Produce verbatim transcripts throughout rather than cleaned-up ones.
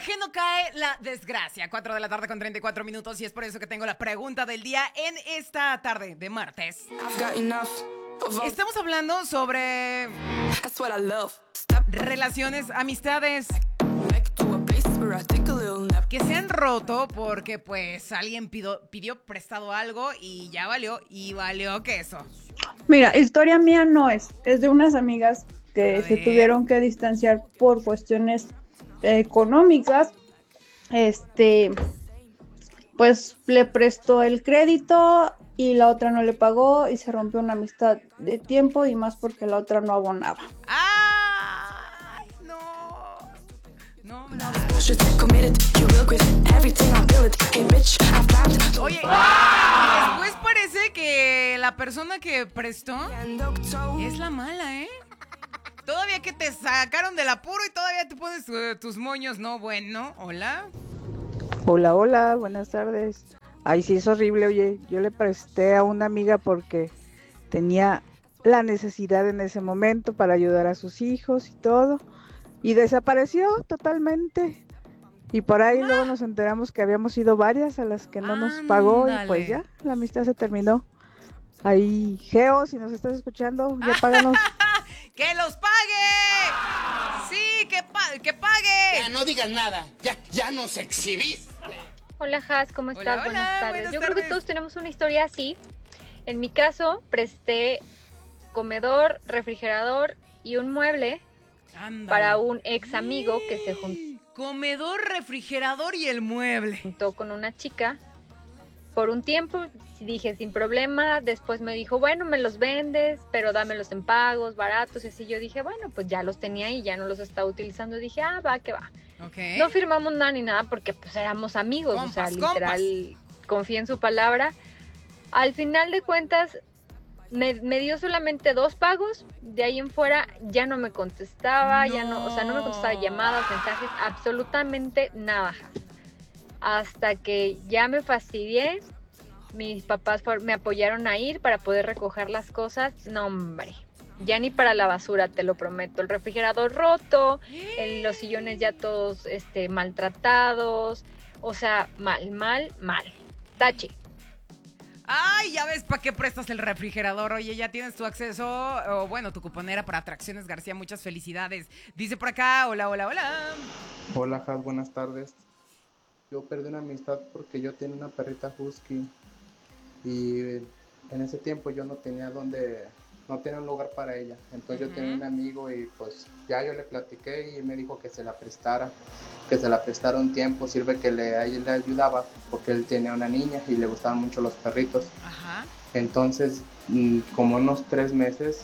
ajeno cae la desgracia. Cuatro de la tarde con treinta y cuatro minutos y es por eso que tengo la pregunta del día en esta tarde de martes. Estamos hablando sobre relaciones, amistades que se han roto porque pues alguien pidió, pidió prestado algo y ya valió, y valió queso. Mira, historia mía no es, es de unas amigas que se tuvieron que distanciar por cuestiones eh, económicas. Este, pues le prestó el crédito y la otra no le pagó y se rompió una amistad de tiempo y más porque la otra no abonaba. ¡Ay, no! No, no. Oye, y después parece que la persona que prestó es la mala, ¿eh? Todavía que te sacaron del apuro y todavía te pones uh, tus moños, no, bueno, hola. Hola, hola, buenas tardes. Ay, sí, es horrible, oye, yo le presté a una amiga porque tenía la necesidad en ese momento para ayudar a sus hijos y todo, y desapareció totalmente. Y por ahí ah. luego nos enteramos que habíamos sido varias a las que no nos pagó y pues ya, la amistad se terminó. Ahí, Geo, si nos estás escuchando, ya páganos. ¡Que los pague! ¡Sí, que, pa- que pague! Ya no digas nada, ya, ya nos exhibís. Hola, Has, ¿cómo estás? Hola, hola, buenas tardes. buenas Yo tardes. creo que todos tenemos una historia así. En mi caso, presté comedor, refrigerador y un mueble Ándale. para un ex amigo que se juntó. Comedor, refrigerador y el mueble. Juntó con una chica por un tiempo, dije sin problema, después me dijo, bueno, me los vendes, pero dámelos en pagos, baratos, y así yo dije, bueno, pues ya los tenía y ya no los estaba utilizando, dije, ah, va, que va. Okay. No firmamos nada ni nada porque pues éramos amigos, Compas, o sea, literal, compas. confié en su palabra. Al final de cuentas, me, me dio solamente dos pagos, de ahí en fuera ya no me contestaba, no. ya no, o sea, no me contestaba llamadas, mensajes, absolutamente nada. Hasta que ya me fastidié, mis papás for- me apoyaron a ir para poder recoger las cosas. No, hombre, ya ni para la basura, te lo prometo. El refrigerador roto, el- los sillones ya todos este, maltratados. O sea, mal, mal, mal. Tache. Ay, ya ves para qué prestas el refrigerador. Oye, ya tienes tu acceso, o bueno, tu cuponera para Atracciones García. Muchas felicidades. Dice por acá, hola, hola, hola. Hola, Has, buenas tardes. Yo perdí una amistad porque yo tenía una perrita husky y en ese tiempo yo no tenía donde, no tenía un lugar para ella. Entonces uh-huh. yo tenía un amigo y pues ya yo le platiqué y me dijo que se la prestara, que se la prestara un tiempo. Sirve que le, a él le ayudaba porque él tenía una niña y le gustaban mucho los perritos. Ajá. Entonces, como unos tres meses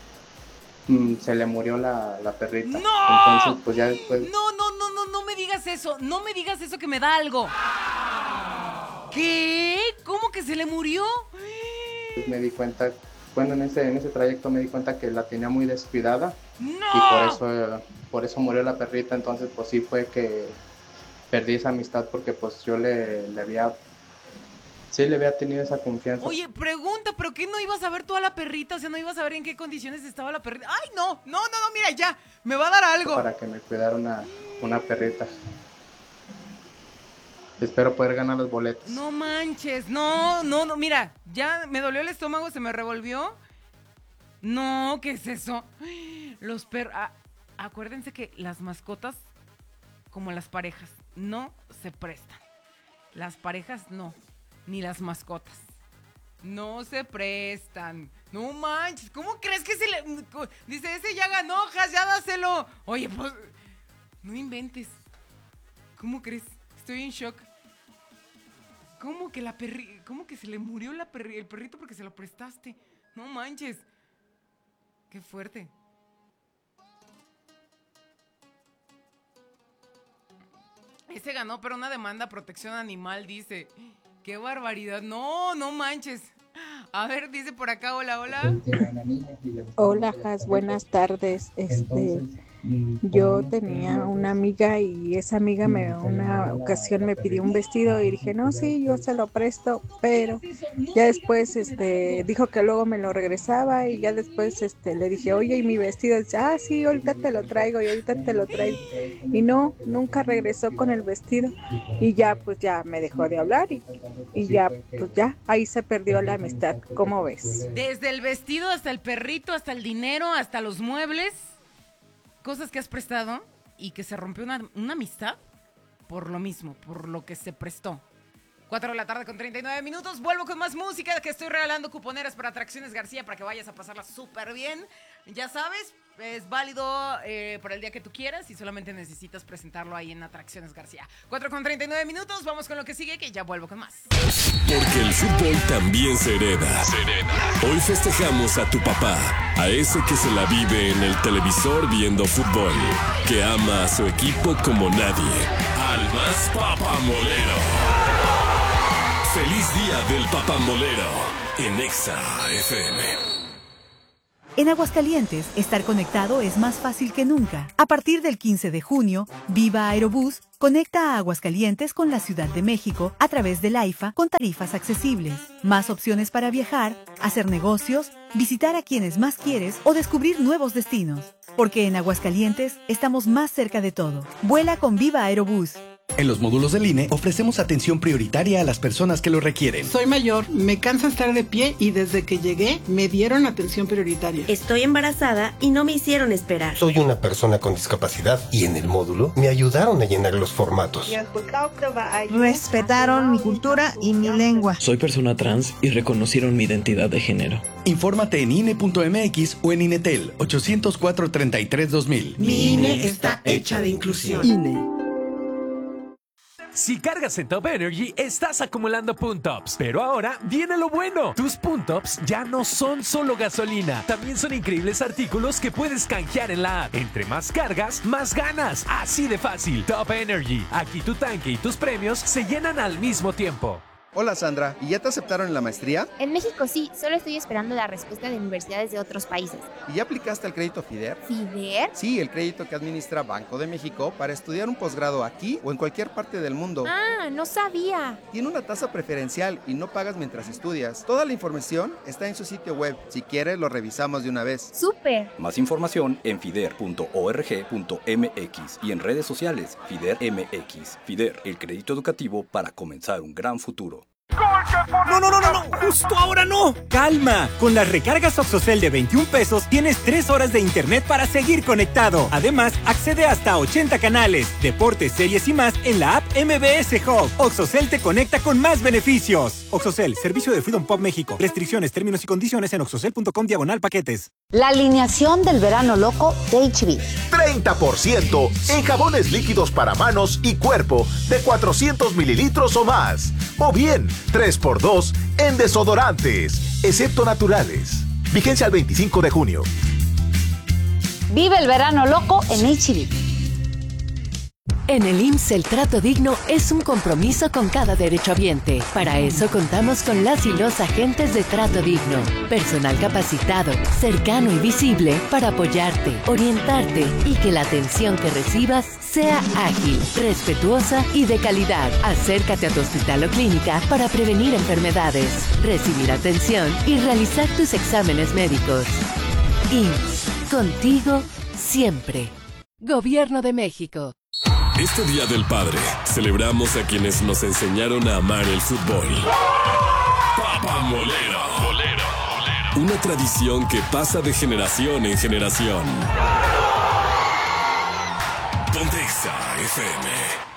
se le murió la, la perrita. ¡No! Entonces, pues ya después... No, no, no, no, no me digas eso. No me digas eso que me da algo. ¿Qué? ¿Cómo que se le murió? Pues me di cuenta, bueno, en ese, en ese trayecto me di cuenta que la tenía muy descuidada. ¡No! Y por eso, por eso murió la perrita. Entonces, pues sí fue que perdí esa amistad porque pues yo le, le había... Sí, le había tenido esa confianza. Oye, pregunta, ¿pero qué no ibas a ver toda la perrita? O sea, ¿no ibas a ver en qué condiciones estaba la perrita? ¡Ay, no! No, no, no, mira, ya, me va a dar algo. Para que me cuidara una, una perrita. Espero poder ganar los boletos. No manches, no, no, no, mira, ya me dolió el estómago, se me revolvió. No, ¿qué es eso? Los perros, ah, acuérdense que las mascotas, como las parejas, no se prestan. Las parejas no. Ni las mascotas. No se prestan. No manches, ¿cómo crees que se le...? Dice, ese ya ganó, Has, ya dáselo. Oye, pues, no inventes. ¿Cómo crees? Estoy en shock. ¿Cómo que la perri... ¿Cómo que se le murió la perri... el perrito porque se lo prestaste? No manches. Qué fuerte. Ese ganó, pero una demanda protección animal, dice... ¡Qué barbaridad! ¡No, no manches! A ver, dice por acá, hola, hola. Hola, Has, buenas tardes. Este, Yo tenía una amiga y esa amiga me una ocasión me pidió un vestido y dije, no, sí, yo se lo presto, pero ya después este dijo que luego me lo regresaba y ya después este le dije, oye, ¿y mi vestido? Dice, ah, sí, ahorita te lo traigo y ahorita te lo traigo. Y no, nunca regresó con el vestido y ya pues ya me dejó de hablar y, y ya pues ya ahí se perdió la amistad. ¿Cómo ves? Desde el vestido hasta el perrito, hasta el dinero, hasta los muebles. Cosas que has prestado y que se rompió una, una amistad por lo mismo, por lo que se prestó. cuatro de la tarde con treinta y nueve minutos. Vuelvo con más música, que estoy regalando cuponeras para Atracciones García para que vayas a pasarla súper bien. Ya sabes, es válido eh, para el día que tú quieras y solamente necesitas presentarlo ahí en Atracciones García. cuatro con treinta y nueve minutos, vamos con lo que sigue, que ya vuelvo con más. Porque el fútbol también se hereda. Se hereda. Hoy festejamos a tu papá, a ese que se la vive en el televisor viendo fútbol, que ama a su equipo como nadie. Al más papamolero. Feliz día del papamolero en Exa F M. En Aguascalientes, estar conectado es más fácil que nunca. A partir del quince de junio, Viva Aerobús conecta a Aguascalientes con la Ciudad de México a través del AIFA con tarifas accesibles. Más opciones para viajar, hacer negocios, visitar a quienes más quieres o descubrir nuevos destinos. Porque en Aguascalientes estamos más cerca de todo. Vuela con Viva Aerobús. En los módulos del I N E ofrecemos atención prioritaria a las personas que lo requieren. Soy mayor, me cansa estar de pie y desde que llegué me dieron atención prioritaria. Estoy embarazada y no me hicieron esperar. Soy una persona con discapacidad y en el módulo me ayudaron a llenar los formatos. Respetaron mi cultura y mi lengua. Soy persona trans y reconocieron mi identidad de género. Infórmate en I N E punto M X o en INETEL ocho cero cuatro, treinta y tres, dos mil. Mi I N E está hecha de inclusión. I N E. Si cargas en Top Energy, estás acumulando Puntops. Pero ahora viene lo bueno. Tus Puntops ya no son solo gasolina. También son increíbles artículos que puedes canjear en la app. Entre más cargas, más ganas. Así de fácil. Top Energy. Aquí tu tanque y tus premios se llenan al mismo tiempo. Hola Sandra, ¿y ya te aceptaron en la maestría? En México sí, solo estoy esperando la respuesta de universidades de otros países. ¿Y ya aplicaste al crédito FIDER? ¿FIDER? Sí, el crédito que administra Banco de México para estudiar un posgrado aquí o en cualquier parte del mundo. Ah, no sabía. Tiene una tasa preferencial y no pagas mientras estudias. Toda la información está en su sitio web. Si quieres, lo revisamos de una vez. ¡Súper! Más información en fider punto org punto m x y en redes sociales FIDER M X. FIDER, el crédito educativo para comenzar un gran futuro. No, no, no, no, no, justo ahora no. Calma, con las recargas Oxocel de veintiún pesos tienes tres horas de internet para seguir conectado. Además, accede hasta a ochenta canales, deportes, series y más en la app M B S Hub. Oxocel te conecta con más beneficios. Oxocel, servicio de Freedom Pop México. Restricciones, términos y condiciones en oxocel punto com diagonal paquetes. La alineación del verano loco de H B. treinta por ciento en jabones líquidos para manos y cuerpo de cuatrocientos mililitros o más. O bien, tres por dos en desodorantes, excepto naturales. Vigencia al veinticinco de junio. Vive el verano loco en H B. En el I M S S el trato digno es un compromiso con cada derechohabiente. Para eso contamos con las y los agentes de Trato Digno. Personal capacitado, cercano y visible para apoyarte, orientarte y que la atención que recibas sea ágil, respetuosa y de calidad. Acércate a tu hospital o clínica para prevenir enfermedades, recibir atención y realizar tus exámenes médicos. I M S S, contigo siempre. Gobierno de México. Este Día del Padre, celebramos a quienes nos enseñaron a amar el fútbol. Papamolero. Una tradición que pasa de generación en generación. Ponte Exa F M.